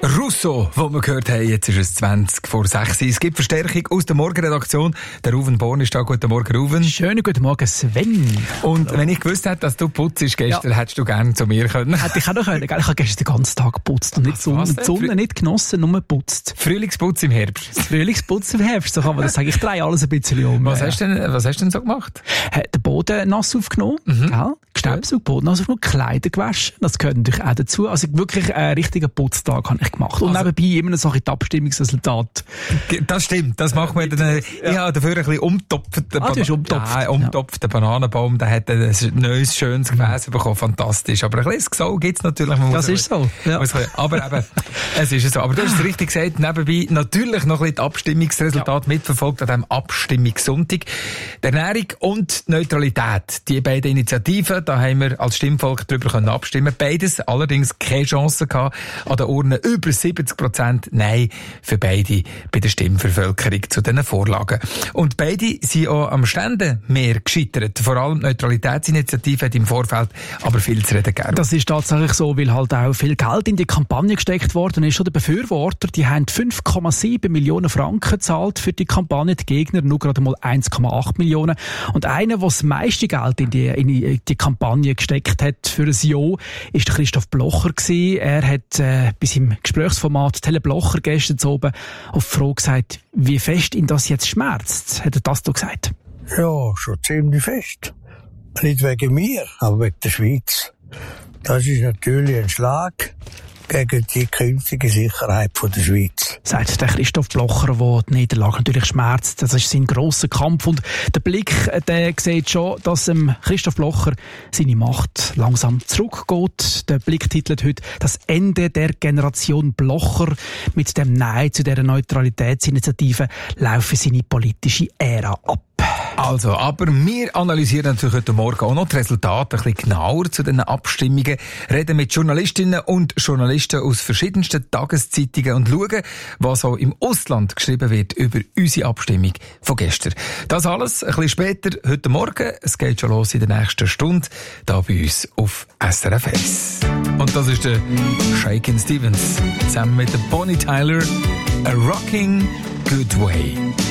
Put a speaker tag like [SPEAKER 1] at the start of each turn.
[SPEAKER 1] Russo, wo wir gehört haben, jetzt ist es 20 vor 6. Es gibt Verstärkung aus der Morgenredaktion. Der Ruven Born ist da. Guten Morgen, Ruven.
[SPEAKER 2] Schönen guten Morgen, Sven.
[SPEAKER 1] Und wenn ich gewusst hätte, dass du putzt gestern, hättest du gerne zu mir können.
[SPEAKER 2] Hätte ich auch noch können. Ich habe gestern den ganzen Tag geputzt und nicht die Sonne nicht genossen, nur geputzt.
[SPEAKER 1] Frühlingsputz im Herbst.
[SPEAKER 2] Frühlingsputz im Herbst, so kann man das sagen. Ich drehe alles ein bisschen um.
[SPEAKER 1] Was hast du denn so gemacht?
[SPEAKER 2] Den Boden nass aufgenommen, Gestaubsaugt, Boden nass aufgenommen, Kleider gewaschen. Das gehört natürlich auch dazu. Also wirklich einen richtigen Putztag habe ich gemacht. Und nebenbei immer noch das Abstimmungsresultat.
[SPEAKER 1] Das stimmt, das machen wir dann. Ich habe dafür ein bisschen umtopft.
[SPEAKER 2] Du hast umtopft.
[SPEAKER 1] Ja, umtopft. Der Bananenbaum, der hat ein neues, schönes Gefäß bekommen. Fantastisch. Aber ein bisschen Gesau gibt es natürlich.
[SPEAKER 2] Das ist so. Ja.
[SPEAKER 1] Aber eben, es ist so. Aber du hast es richtig gesagt, nebenbei natürlich noch ein bisschen die Abstimmungsresultate mitverfolgt an diesem Abstimmungssonntag. Die Ernährung und die Neutralität. Die beiden Initiativen, da haben wir als Stimmvolk darüber abstimmen. Beides allerdings keine Chance gehabt. An der Urne über 70% Nein für beide bei der Stimmvervölkerung zu diesen Vorlagen. Und beide sind auch am Ständemeer gescheitert. Vor allem die Neutralitätsinitiative hat im Vorfeld aber viel zu reden gegeben.
[SPEAKER 2] Das ist tatsächlich so, weil halt auch viel Geld in die Kampagne gesteckt worden ist. Die Befürworter, die haben 5,7 Millionen Franken gezahlt für die Kampagne, die Gegner nur gerade mal 1,8 Millionen. Und einer, der das meiste Geld in die Kampagne gesteckt hat für ein Jahr, ist der Christoph Blocher gewesen. Er hat bei seinem Gesprächsformat Tele Blocher gestern oben auf die Frage gesagt, wie fest ihn das jetzt schmerzt. Hat er das da gesagt?
[SPEAKER 3] Ja, schon ziemlich fest. Nicht wegen mir, aber wegen der Schweiz. Das ist natürlich ein Schlag gegen die künftige Sicherheit von der Schweiz.
[SPEAKER 2] Sagt der Christoph Blocher, der die Niederlage natürlich schmerzt. Das ist sein grosser Kampf. Und der Blick, der sieht schon, dass Christoph Blocher seine Macht langsam zurückgeht. Der Blick titelt heute «Das Ende der Generation Blocher». Mit dem Nein zu dieser Neutralitätsinitiative laufe seine politische Ära ab.
[SPEAKER 1] Also, aber wir analysieren natürlich heute Morgen auch noch die Resultate ein bisschen genauer zu diesen Abstimmungen, reden mit Journalistinnen und Journalisten aus verschiedensten Tageszeitungen und schauen, was auch im Ausland geschrieben wird über unsere Abstimmung von gestern. Das alles ein bisschen später heute Morgen. Es geht schon los in der nächsten Stunde, da bei uns auf SRF 1. Und das ist der Shakin' Stevens, zusammen mit der Bonnie Tyler, A Rocking Good Way.